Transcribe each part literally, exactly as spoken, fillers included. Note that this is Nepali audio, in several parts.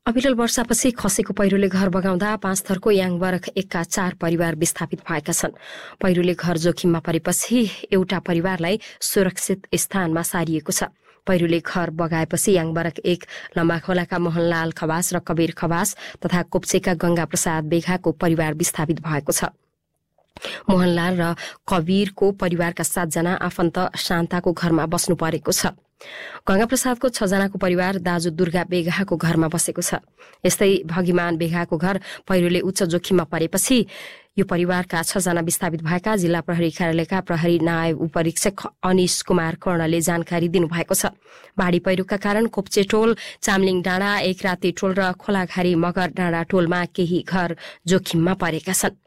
अविरल वर्षापछि खसेको पहिरोले घर बगाउँदा पाँच थरको याङबरख एकका चार परिवार विस्थापित भएका छन्। पहिरोले घर जोखिममा परेपछि एउटा परिवारलाई सुरक्षित स्थानमा सारिएको छ। पहिरोले घर बगाएपछि याङबरख एक, लम्बाखोलाका मोहनलाल खवास र कबीर खवास तथा कोप्सेका गंगा प्रसाद बेघाको परिवार विस्थापित भएको छ। मोहनलाल र कबीरको परिवारका सातजना आफन्त शान्ताको घरमा बस्नु परेको छ। गंगा प्रसादको छजनाको परिवार दाजु दुर्गा बेघाको घरमा बसेको छ। यस्तै भगिमान बेघाको घर पहिरोले उच्च जोखिममा परेपछि यो परिवारका छजना विस्थापित भएका जिल्ला प्रहरी कार्यालयका प्रहरी नायब उपरीक्षक अनिश कुमार कर्णले जानकारी दिनुभएको छ। बाढ़ी पहिरोका कारण कोप्चे टोल, चामलिङ डाँडा, एक राती टोल र खोलाघारी मगर डाँडा टोलमा केही घर जोखिममा परेका छन्।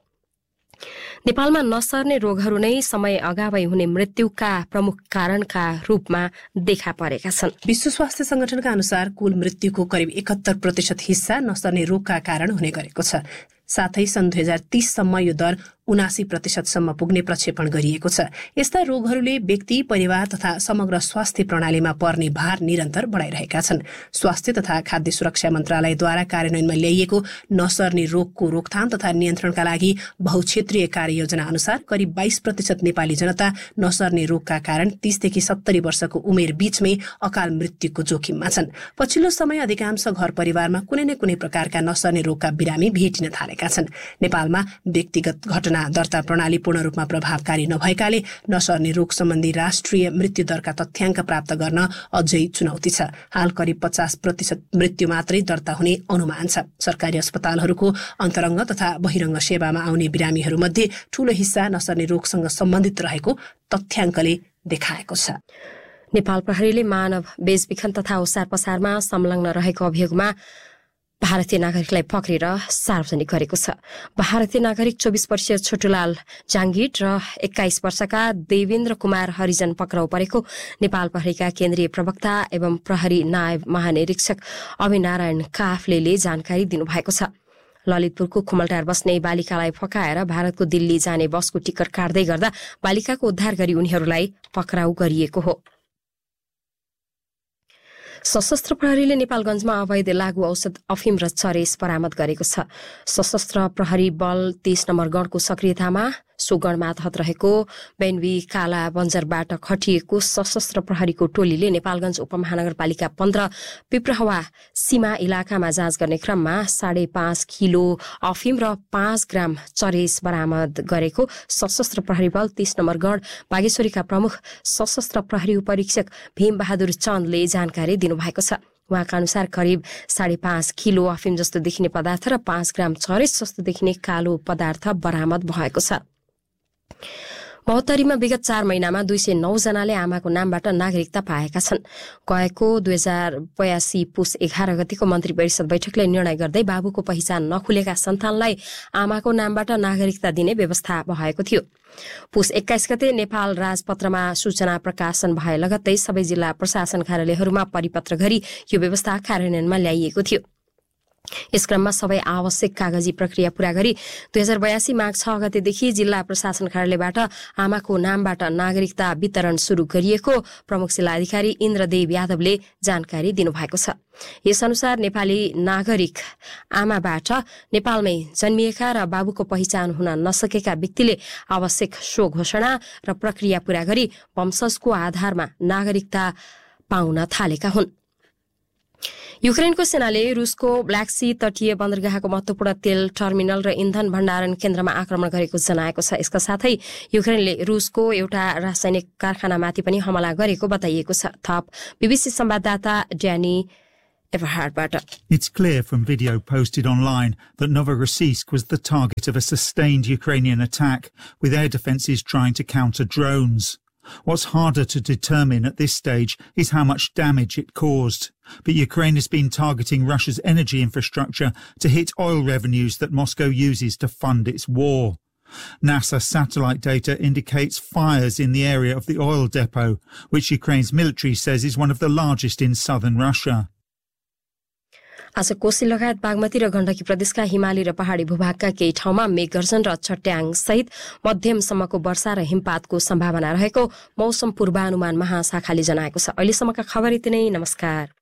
नेपालमा नसर्ने रोगहरू नै समय अगावै हुने मृत्युका प्रमुख कारणका रूपमा देखा परेका छन्। विश्व स्वास्थ्य संगठनका अनुसार कुल मृत्युको करिब एकहत्तर प्रतिशत हिस्सा नसर्ने रोगका कारण हुने गरेको छ। साथै सन् दुई हजार तीससम्म यो दर उनासी प्रतिशतसम्म पुग्ने प्रक्षेपण गरिएको छ। यस्ता रोगहरूले व्यक्ति, परिवार तथा समग्र स्वास्थ्य प्रणालीमा पर्ने भार निरन्तर बढाइरहेका छन्। स्वास्थ्य तथा खाद्य सुरक्षा मन्त्रालयद्वारा कार्यान्वयनमा ल्याइएको नसर्ने रोगको रोकथाम तथा नियन्त्रणका लागि बहुक्षेत्रीय कार्ययोजना अनुसार करिब बाइस प्रतिशत नेपाली जनता नसर्ने रोगका कारण तीसदेखि सत्तरी वर्षको उमेर बीचमै अकाल मृत्युको जोखिममा छन्। पछिल्लो समय अधिकांश घर परिवारमा कुनै न कुनै प्रकारका नसर्ने रोगका बिरामी भेटिन थालेका छन्। नेपालमा व्यक्तिगत घटना दर्ता प्रणाली पूर्ण रूपमा प्रभावकारी नभएकाले नसर्ने रोग सम्बन्धी राष्ट्रिय मृत्यु दरका तथ्याङ्क प्राप्त गर्न अझै चुनौती छ। हाल करिब पचास प्रतिशत मृत्यु मात्रै दर्ता हुने अनुमान छ। सरकारी अस्पतालहरूको अन्तरङ्ग तथा बहिरङ्ग सेवामा आउने बिरामीहरूमध्ये ठूलो हिस्सा नसर्ने रोगसँग सम्बन्धित रहेको तथ्याङ्कले देखाएको छ। नेपाल प्रहरीले मानव बेचबिखन तथा ओसार पसारमा संलग्न रहेको अभियोगमा भारतीय नागरिकलाई पक्रेर सार्वजनिक गरेको छ। भारतीय नागरिक चौबिस वर्षीय छोटुलाल जाङ्गिट र एक्काइस वर्षका देवेन्द्र कुमार हरिजन पक्राउ परेको नेपाल प्रहरीका केन्द्रीय प्रवक्ता एवं प्रहरी नायब महानिरीक्षक अभिनारायण काफ्लेले जानकारी दिनुभएको छ। ललितपुरको खुमलटार बस्ने बालिकालाई फकाएर भारतको दिल्ली जाने बसको टिकट काट्दै गर्दा बालिकाको उद्धार गरी उनीहरूलाई पक्राउ गरिएको हो। सशस्त्र प्रहरीले नेपालगञ्जमा अवैध लागू औषध अफिम र चरेस बरामद गरेको छ। सशस्त्र प्रहरी बल तीस नम्बर गणको सक्रियतामा सो गण मातहत रहेको बेन्वी काला बन्जरबाट खटिएको सशस्त्र प्रहरीको टोलीले नेपालगञ्ज उपमहानगरपालिका पन्ध्र पिप्रहवा सीमा इलाकामा जाँच गर्ने क्रममा साढे पाँच किलो अफिम र पाँच ग्राम चरेस बरामद गरेको सशस्त्र प्रहरी बल तीस नम्बर गण बागेश्वरीका प्रमुख सशस्त्र प्रहरी उपरीक्षक भीमबहादुर चन्दले जानकारी दिनुभएको छ। उहाँका अनुसार करिब साढे पाँच किलो अफिम जस्तो देखिने पदार्थ र पाँच ग्राम चरेस जस्तो देखिने कालो पदार्थ बरामद भएको छ। महोत्तरीमा विगत चार महिनामा दुई सय नौ जनाले आमाको नामबाट नागरिकता पाएका छन्। गएको दुई हजार बयासी पुस एघार गतिको मन्त्री परिषद बैठकले निर्णय गर्दै बाबुको पहिचान नखुलेका सन्तानलाई आमाको नामबाट नागरिकता दिने व्यवस्था भएको थियो। पुस एक्काइस गते नेपाल राजपत्रमा सूचना प्रकाशन भए लगत्तै सबै जिल्ला प्रशासन कार्यालयहरूमा परिपत्र गरी यो व्यवस्था कार्यान्वयनमा ल्याइएको थियो। यस क्रममा सबै आवश्यक कागजी प्रक्रिया पूरा गरी दुई हजार बयासी माघ छ गतेदेखि जिल्ला प्रशासन कार्यालयबाट आमाको नामबाट नागरिकता वितरण शुरू गरिएको प्रमुख जिल्लाधिकारी इन्द्रदेव यादवले जानकारी दिनुभएको छ। यस अनुसार नेपाली नागरिक आमाबाट नेपालमै जन्मिएका र बाबुको पहिचान हुन नसकेका व्यक्तिले आवश्यक सो घोषणा र प्रक्रिया पूरा गरी वंशजको आधारमा नागरिकता पाउन थालेका हुन्। युक्रेनको सेनाले रुसको ब्ल्याक सी तटीय बन्दरगाहको महत्वपूर्ण तेल टर्मिनल र इन्धन भण्डारण केन्द्रमा आक्रमण गरेको जनाएको छ। यसका साथै युक्रेनले रुसको एउटा रासायनिक कारखानामाथि पनि हमला गरेको बताइएको छ। थप बीबीसी संवाददाता ड्यानी It's clear from video posted online that Novorossiysk was the target of a sustained Ukrainian attack, with air defences trying to counter drones. What's harder to determine at this stage is how much damage it caused. But Ukraine has been targeting Russia's energy infrastructure to hit oil revenues that Moscow uses to fund its war. NASA satellite data indicates fires in the area of the oil depot, which Ukraine's military says is one of the largest in southern Russia. आज कोशी लगायत बागमती र गण्डकी प्रदेशका हिमाली र पहाड़ी भूभागका केही ठाउँमा मेघगर्जन र चट्याङ सहित मध्यमसम्मको वर्षा र हिमपातको सम्भावना रहेको मौसम पूर्वानुमान महाशाखाले जनाएको छ। अहिलेसम्मका खबर यति नै। नमस्कार।